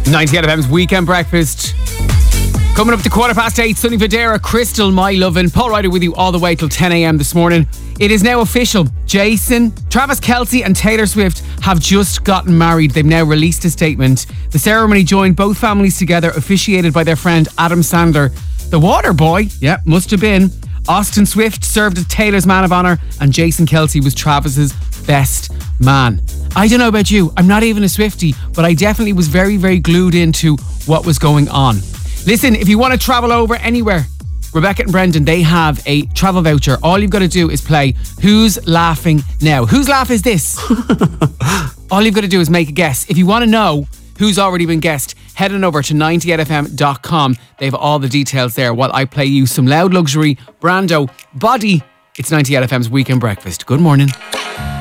98 FM's Weekend Breakfast. Coming up to 8:15, Sunny Federa, Crystal, My Lovin'. Paul Ryder with you all the way till 10 a.m. this morning. It is now official. Jason, Travis Kelce and Taylor Swift have just gotten married. They've now released a statement. The ceremony joined both families together, officiated by their friend Adam Sandler. The water boy, must have been. Austin Swift served as Taylor's man of honour, and Jason Kelce was Travis's best man. I don't know about you, I'm not even a Swiftie, but I definitely was very, very glued into what was going on. Listen, if you want to travel over anywhere, Rebecca and Brendan, they have a travel voucher. All you've got to do is play Who's Laughing Now? Whose laugh is this? All you've got to do is make a guess. If you want to know who's already been guessed, head on over to 98fm.com. They have all the details there while I play you some Loud Luxury, Brando, Body. It's 98FM's Weekend Breakfast. Good morning.